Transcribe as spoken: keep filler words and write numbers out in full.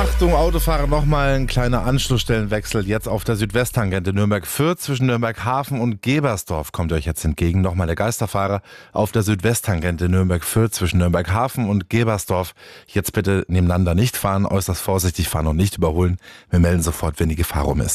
Achtung, Autofahrer, nochmal ein kleiner Anschlussstellenwechsel. Jetzt auf der Südwesttangente Nürnberg-Fürth zwischen Nürnberg-Hafen und Gebersdorf kommt euch jetzt entgegen. Nochmal der Geisterfahrer auf der Südwesttangente Nürnberg-Fürth zwischen Nürnberg-Hafen und Gebersdorf. Jetzt bitte nebeneinander nicht fahren, äußerst vorsichtig fahren und nicht überholen. Wir melden sofort, wenn die Gefahr rum ist.